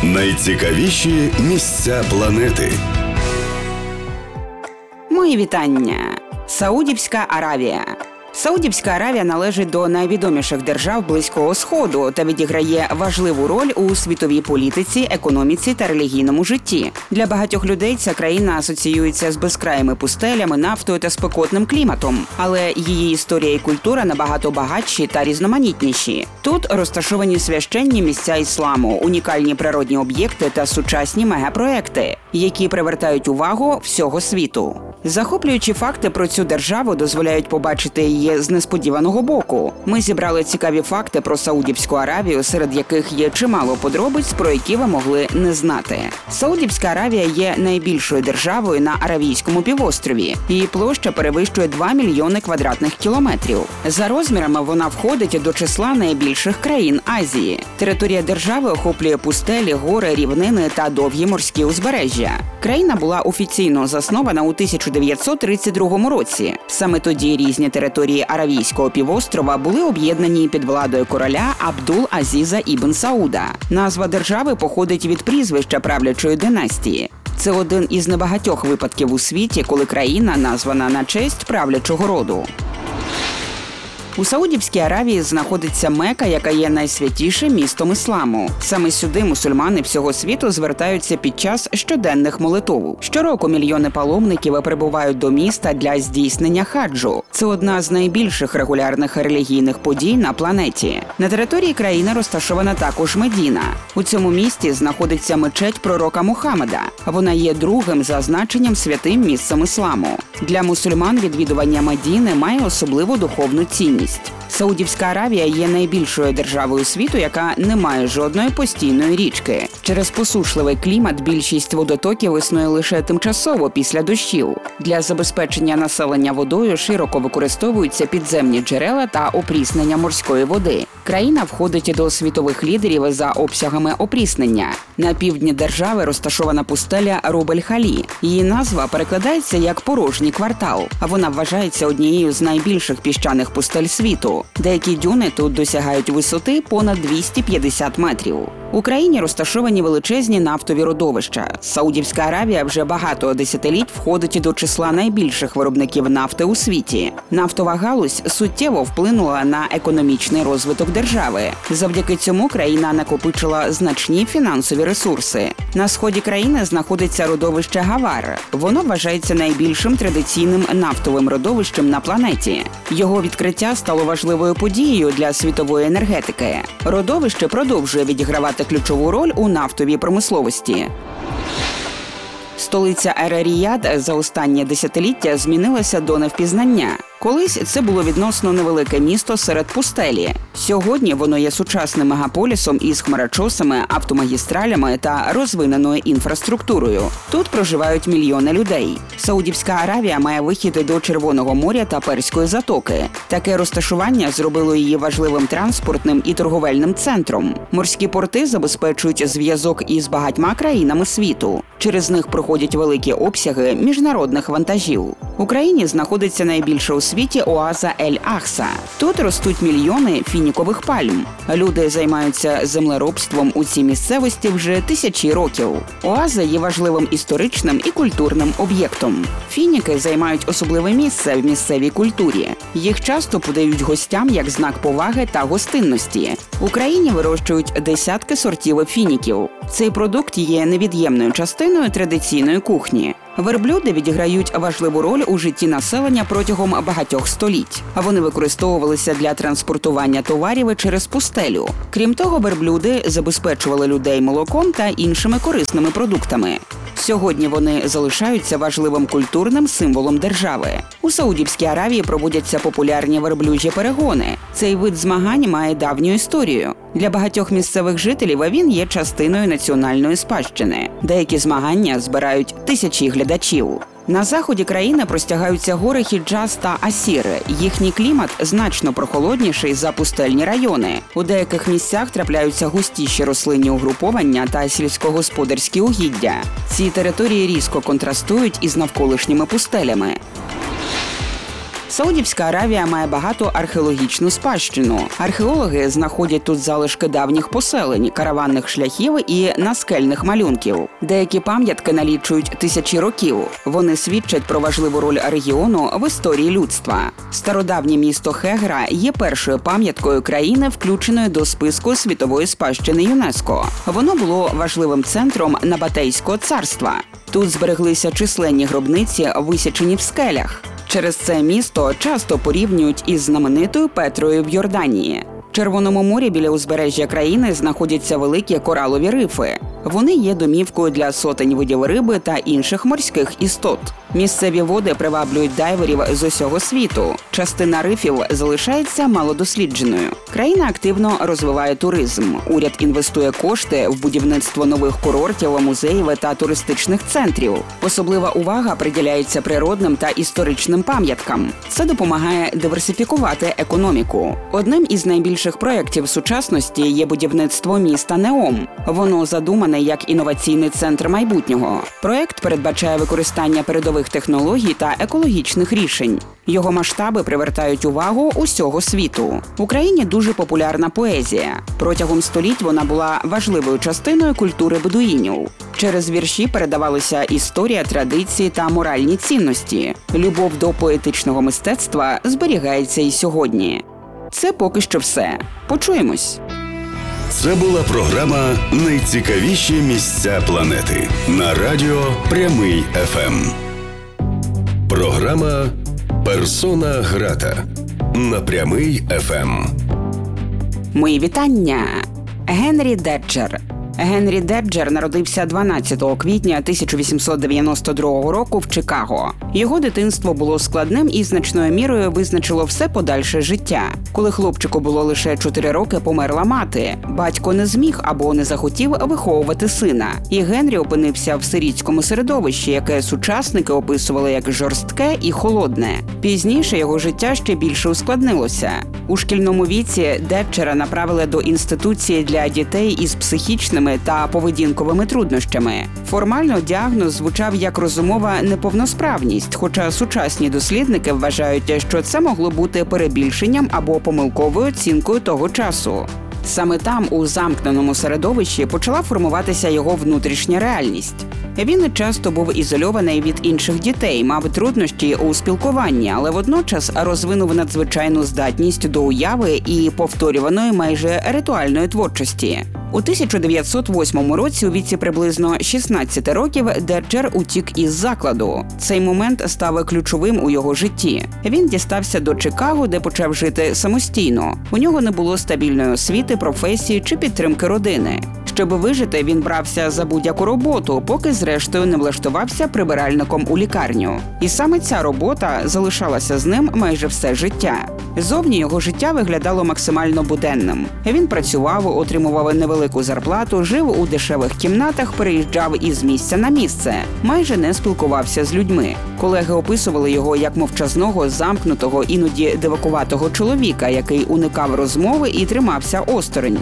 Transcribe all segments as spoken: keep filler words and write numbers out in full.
Найцікавіші місця планети. Мої вітання. Саудівська Аравія. Саудівська Аравія належить до найвідоміших держав Близького Сходу та відіграє важливу роль у світовій політиці, економіці та релігійному житті. Для багатьох людей ця країна асоціюється з безкраїми пустелями, нафтою та спекотним кліматом. Але її історія і культура набагато багатші та різноманітніші. Тут розташовані священні місця ісламу, унікальні природні об'єкти та сучасні мегапроекти, які привертають увагу всього світу. Захоплюючі факти про цю державу дозволяють побачити її з несподіваного боку. Ми зібрали цікаві факти про Саудівську Аравію, серед яких є чимало подробиць, про які ви могли не знати. Саудівська Аравія є найбільшою державою на Аравійському півострові. Її площа перевищує два мільйони квадратних кілометрів. За розмірами вона входить до числа найбільших країн Азії. Територія держави охоплює пустелі, гори, рівнини та довгі морські узбережжя. Країна була офіційно заснована у тисяча дев'ятсот тридцять другому році. Саме тоді різні території Аравійського півострова були об'єднані під владою короля Абдул-Азіза ібн Сауда. Назва держави походить від прізвища правлячої династії. Це один із небагатьох випадків у світі, коли країна названа на честь правлячого роду. У Саудівській Аравії знаходиться Мека, яка є найсвятішим містом ісламу. Саме сюди мусульмани всього світу звертаються під час щоденних молитов. Щороку мільйони паломників прибувають до міста для здійснення хаджу. Це одна з найбільших регулярних релігійних подій на планеті. На території країни розташована також Медіна. У цьому місті знаходиться мечеть пророка Мухаммеда. Вона є другим за значенням святим місцем ісламу. Для мусульман відвідування Медіни має особливу духовну цінність. Саудівська Аравія є найбільшою державою світу, яка не має жодної постійної річки. Через посушливий клімат більшість водотоків існує лише тимчасово після дощів. Для забезпечення населення водою широко використовуються підземні джерела та опріснення морської води. Країна входить до світових лідерів за обсягами опріснення. На півдні держави розташована пустеля Руб-ель-Халі. Її назва перекладається як «порожній квартал», а вона вважається однією з найбільших піщаних пустель світу. Деякі дюни тут досягають висоти понад двісті п'ятдесят метрів. В Україні розташовані величезні нафтові родовища. Саудівська Аравія вже багато десятиліть входить до числа найбільших виробників нафти у світі. Нафтова галузь суттєво вплинула на економічний розвиток держави. Завдяки цьому країна накопичила значні фінансові ресурси. На сході країни знаходиться родовище Гавар. Воно вважається найбільшим традиційним нафтовим родовищем на планеті. Його відкриття стало важливою подією для світової енергетики. Родовище продовжує відігравати ключову роль у нафтовій промисловості. Столиця Ер-Ріяд за останнє десятиліття змінилася до невпізнання. Колись це було відносно невелике місто серед пустелі. Сьогодні воно є сучасним мегаполісом із хмарочосами, автомагістралями та розвиненою інфраструктурою. Тут проживають мільйони людей. Саудівська Аравія має вихід до Червоного моря та Перської затоки. Таке розташування зробило її важливим транспортним і торговельним центром. Морські порти забезпечують зв'язок із багатьма країнами світу. Через них проходять великі обсяги міжнародних вантажів. В Україні знаходиться найбільша у світі оаза Ель-Ахса. Тут ростуть мільйони фінікових пальм. Люди займаються землеробством у цій місцевості вже тисячі років. Оаза є важливим історичним і культурним об'єктом. Фініки займають особливе місце в місцевій культурі. Їх часто подають гостям як знак поваги та гостинності. В Україні вирощують десятки сортів фініків. Цей продукт є невід'ємною частиною традиційної кухні. Верблюди відіграють важливу роль у житті населення протягом багатьох століть. Вони використовувалися для транспортування товарів через пустелю. Крім того, верблюди забезпечували людей молоком та іншими корисними продуктами. Сьогодні вони залишаються важливим культурним символом держави. У Саудівській Аравії проводяться популярні верблюжі перегони. Цей вид змагань має давню історію. Для багатьох місцевих жителів він є частиною національної спадщини. Деякі змагання збирають тисячі глядачів. На заході країни простягаються гори Хіджаз та Асір. Їхній клімат значно прохолодніший за пустельні райони. У деяких місцях трапляються густіші рослинні угруповання та сільськогосподарські угіддя. Ці території різко контрастують із навколишніми пустелями. Саудівська Аравія має багату археологічну спадщину. Археологи знаходять тут залишки давніх поселень, караванних шляхів і наскельних малюнків. Деякі пам'ятки налічують тисячі років. Вони свідчать про важливу роль регіону в історії людства. Стародавнє місто Хегра є першою пам'яткою країни, включеною до списку світової спадщини ЮНЕСКО. Воно було важливим центром Набатейського царства. Тут збереглися численні гробниці, висічені в скелях. Через це місто часто порівнюють із знаменитою Петрою в Йорданії. В Червоному морі біля узбережжя країни знаходяться великі коралові рифи. Вони є домівкою для сотень видів риби та інших морських істот. Місцеві води приваблюють дайверів з усього світу. Частина рифів залишається малодослідженою. Країна активно розвиває туризм. Уряд інвестує кошти в будівництво нових курортів, музеїв та туристичних центрів. Особлива увага приділяється природним та історичним пам'яткам. Це допомагає диверсифікувати економіку. Одним із найбільших проєктів сучасності є будівництво міста Неом. Воно задумане як інноваційний центр майбутнього. Проєкт передбачає використання передових технологій та екологічних рішень. Його масштаби привертають увагу усього світу. В Україні дуже популярна поезія. Протягом століть вона була важливою частиною культури бедуїнів. Через вірші передавалися історія, традиції та моральні цінності. Любов до поетичного мистецтва зберігається і сьогодні. Це поки що все. Почуємось. Це була програма «Найцікавіші місця планети» на радіо Прямий еф ем. Програма «Персона грата» на Прямий еф ем. Мої вітання. Генрі Деджер. Генрі Деджер народився дванадцятого квітня тисяча вісімсот дев'яносто другого року в Чикаго. Його дитинство було складним і значною мірою визначило все подальше життя. Коли хлопчику було лише чотири роки, померла мати. Батько не зміг або не захотів виховувати сина. І Генрі опинився в сирітському середовищі, яке сучасники описували як жорстке і холодне. Пізніше його життя ще більше ускладнилося. У шкільному віці Деджера направили до інституції для дітей із психічними та поведінковими труднощами. Формально діагноз звучав як розумова неповносправність, хоча сучасні дослідники вважають, що це могло бути перебільшенням або помилковою оцінкою того часу. Саме там, у замкненому середовищі, почала формуватися його внутрішня реальність. Він часто був ізольований від інших дітей, мав труднощі у спілкуванні, але водночас розвинув надзвичайну здатність до уяви і повторюваної майже ритуальної творчості. У тисяча дев'ятсот восьмому році, у віці приблизно шістнадцяти років, Деджер утік із закладу. Цей момент став ключовим у його житті. Він дістався до Чикаго, де почав жити самостійно. У нього не було стабільної освіти, професії чи підтримки родини. Щоб вижити, він брався за будь-яку роботу, поки зрештою не влаштувався прибиральником у лікарню. І саме ця робота залишалася з ним майже все життя. Зовні його життя виглядало максимально буденним. Він працював, отримував невелику зарплату, жив у дешевих кімнатах, переїжджав із місця на місце, майже не спілкувався з людьми. Колеги описували його як мовчазного, замкнутого, іноді дивакуватого чоловіка, який уникав розмови і тримався осторонь.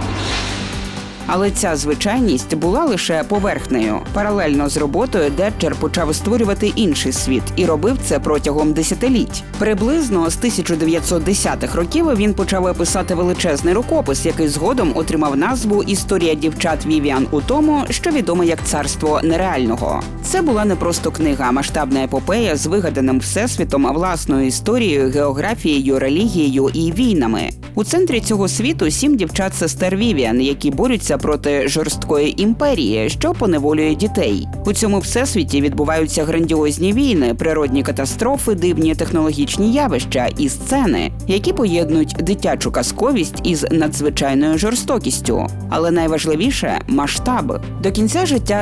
Але ця звичайність була лише поверхнею. Паралельно з роботою Деджер почав створювати інший світ і робив це протягом десятиліть. Приблизно з тисяча дев'ятсот десятих років він почав писати величезний рукопис, який згодом отримав назву «Історія дівчат Вівіан у тому, що відоме як царство нереального». Це була не просто книга, а масштабна епопея з вигаданим всесвітом, власною історією, географією, релігією і війнами. У центрі цього світу сім дівчат-сестер Вівіан, які борються проти жорсткої імперії, що поневолює дітей. У цьому всесвіті відбуваються грандіозні війни, природні катастрофи, дивні технологічні явища і сцени, які поєднують дитячу казковість із надзвичайною жорстокістю. Але найважливіше – масштаб. До кінця життя